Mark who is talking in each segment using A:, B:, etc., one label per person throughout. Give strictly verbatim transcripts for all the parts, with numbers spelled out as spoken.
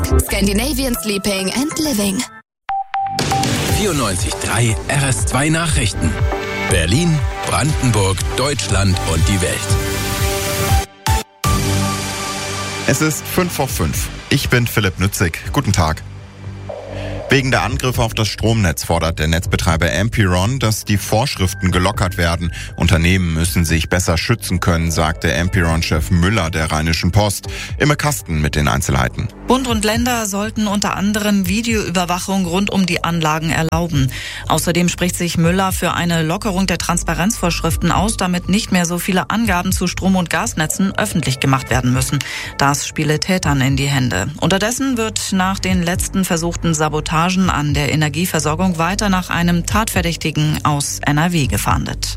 A: Scandinavian Sleeping and Living.
B: vierundneunzig Komma drei R S zwei Nachrichten. Berlin, Brandenburg, Deutschland und die Welt.
C: Es ist fünf vor fünf. Ich bin Philipp Nützig. Guten Tag. Wegen der Angriffe auf das Stromnetz fordert der Netzbetreiber Ampiron, dass die Vorschriften gelockert werden. Unternehmen müssen sich besser schützen können, sagte Ampiron-Chef Müller der Rheinischen Post. Imme Kasten mit den Einzelheiten.
D: Bund und Länder sollten unter anderem Videoüberwachung rund um die Anlagen erlauben. Außerdem spricht sich Müller für eine Lockerung der Transparenzvorschriften aus, damit nicht mehr so viele Angaben zu Strom- und Gasnetzen öffentlich gemacht werden müssen. Das spiele Tätern in die Hände. Unterdessen wird nach den letzten versuchten Sabotagen an der Energieversorgung weiter nach einem Tatverdächtigen aus N R W gefahndet.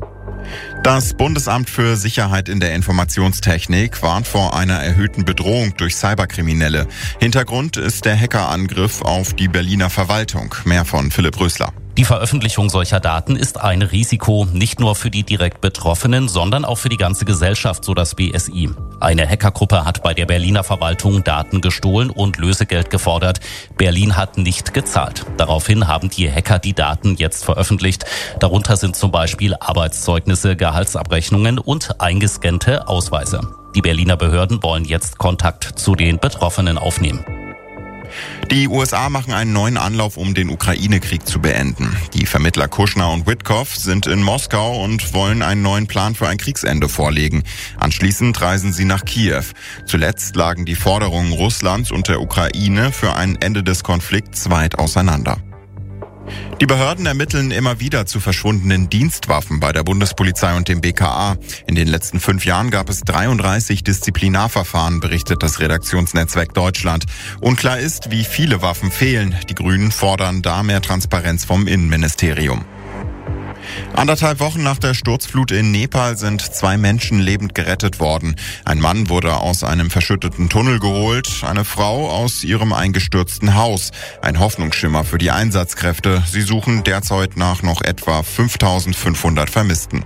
C: Das Bundesamt für Sicherheit in der Informationstechnik warnt vor einer erhöhten Bedrohung durch Cyberkriminelle. Hintergrund ist der Hackerangriff auf die Berliner Verwaltung. Mehr von Philipp Rösler.
E: Die Veröffentlichung solcher Daten ist ein Risiko, nicht nur für die direkt Betroffenen, sondern auch für die ganze Gesellschaft, so das B S I. Eine Hackergruppe hat bei der Berliner Verwaltung Daten gestohlen und Lösegeld gefordert. Berlin hat nicht gezahlt. Daraufhin haben die Hacker die Daten jetzt veröffentlicht. Darunter sind zum Beispiel Arbeitszeugnisse, Gehaltsabrechnungen und eingescannte Ausweise. Die Berliner Behörden wollen jetzt Kontakt zu den Betroffenen aufnehmen.
C: Die U S A machen einen neuen Anlauf, um den Ukraine-Krieg zu beenden. Die Vermittler Kushner und Witkoff sind in Moskau und wollen einen neuen Plan für ein Kriegsende vorlegen. Anschließend reisen sie nach Kiew. Zuletzt lagen die Forderungen Russlands und der Ukraine für ein Ende des Konflikts weit auseinander. Die Behörden ermitteln immer wieder zu verschwundenen Dienstwaffen bei der Bundespolizei und dem B K A. In den letzten fünf Jahren gab es dreiunddreißig Disziplinarverfahren, berichtet das Redaktionsnetzwerk Deutschland. Unklar ist, wie viele Waffen fehlen. Die Grünen fordern da mehr Transparenz vom Innenministerium. Anderthalb Wochen nach der Sturzflut in Nepal sind zwei Menschen lebend gerettet worden. Ein Mann wurde aus einem verschütteten Tunnel geholt, eine Frau aus ihrem eingestürzten Haus. Ein Hoffnungsschimmer für die Einsatzkräfte. Sie suchen derzeit nach noch etwa fünftausendfünfhundert Vermissten.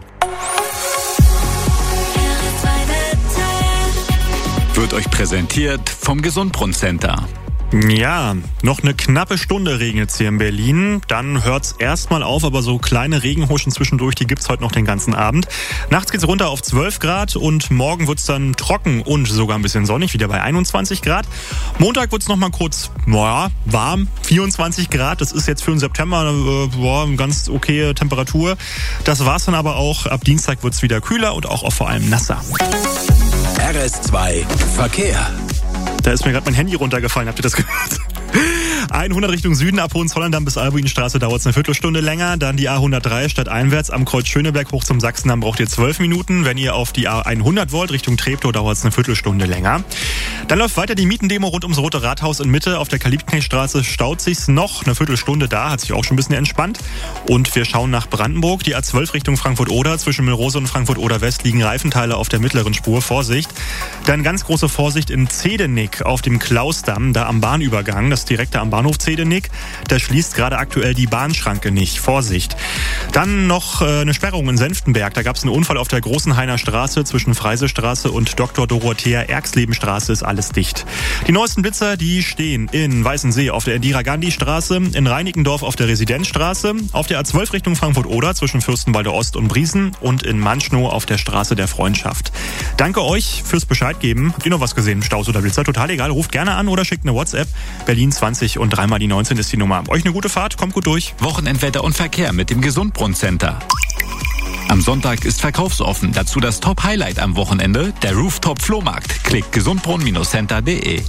F: Wird euch präsentiert vom Gesundbrunnen-Center.
G: Ja, noch eine knappe Stunde regnet es hier in Berlin. Dann hört's erstmal auf, aber so kleine Regenhuschen zwischendurch, die gibt's heute noch den ganzen Abend. Nachts geht's runter auf zwölf Grad und morgen wird's dann trocken und sogar ein bisschen sonnig, wieder bei einundzwanzig Grad. Montag wird's noch mal kurz, naja, warm, vierundzwanzig Grad. Das ist jetzt für den September äh, boah, eine ganz okaye Temperatur. Das war's dann aber auch. Ab Dienstag wird's wieder kühler und auch, auch vor allem nasser.
B: R S zwei Verkehr.
G: Da ist mir gerade mein Handy runtergefallen, habt ihr das gehört? hundert Richtung Süden ab Hohenzollern, dann bis Albuinstraße dauert es eine Viertelstunde länger. Dann die A hundertdrei stadteinwärts am Kreuz Schöneberg hoch zum Sachsendamm braucht ihr zwölf Minuten. Wenn ihr auf die A hundert wollt, Richtung Treptow, dauert es eine Viertelstunde länger. Dann läuft weiter die Mietendemo rund ums Rote Rathaus in Mitte. Auf der Karl-Liebknecht-Straße staut sich's noch. Eine Viertelstunde da, hat sich auch schon ein bisschen entspannt. Und wir schauen nach Brandenburg. Die A zwölf Richtung Frankfurt-Oder. Zwischen Müllrose und Frankfurt-Oder-West liegen Reifenteile auf der mittleren Spur. Vorsicht. Dann ganz große Vorsicht in Zedenick auf dem Klausdamm, da am Bahnübergang. Das direkte am Bahnhof Zedenick. Da schließt gerade aktuell die Bahnschranke nicht. Vorsicht. Dann noch äh, eine Sperrung in Senftenberg. Da gab es einen Unfall auf der Großenhainer Straße zwischen Freisestraße und Doktor Dorothea Erxlebenstraße ist alles dicht. Die neuesten Blitzer, die stehen in Weißensee auf der Indira Gandhi Straße, in Reinickendorf auf der Residenzstraße, auf der A zwölf Richtung Frankfurt-Oder zwischen Fürstenwalde Ost und Briesen und in Manschnow auf der Straße der Freundschaft. Danke euch fürs Bescheid geben. Habt ihr noch was gesehen? Staus oder Blitzer? Total egal. Ruft gerne an oder schickt eine WhatsApp. Berlin zwanzig und dreimal die neunzehn ist die Nummer. Euch eine gute Fahrt, kommt gut durch.
F: Wochenendwetter und Verkehr mit dem Gesundbrunnen-Center. Am Sonntag ist verkaufsoffen. Dazu das Top-Highlight am Wochenende, der Rooftop-Flohmarkt. Klickt gesundbrunnen Center punkt de.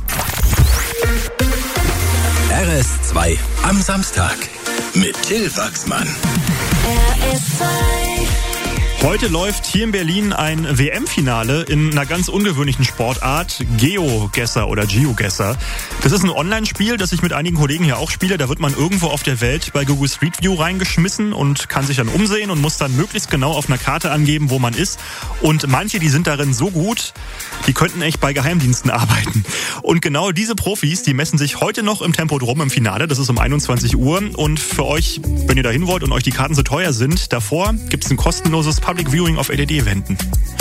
B: R S zwei am Samstag mit Till Wachsmann.
A: R S zwei.
G: Heute läuft hier in Berlin ein W M-Finale in einer ganz ungewöhnlichen Sportart, GeoGuessr oder GeoGuessr. Das ist ein Online-Spiel, das ich mit einigen Kollegen hier auch spiele. Da wird man irgendwo auf der Welt bei Google Street View reingeschmissen und kann sich dann umsehen und muss dann möglichst genau auf einer Karte angeben, wo man ist. Und manche, die sind darin so gut, die könnten echt bei Geheimdiensten arbeiten. Und genau diese Profis, die messen sich heute noch im Tempodrom im Finale. Das ist um einundzwanzig Uhr. Und für euch, wenn ihr da hin wollt und euch die Karten so teuer sind, davor gibt es ein kostenloses Public Viewing auf L E D-Wänden.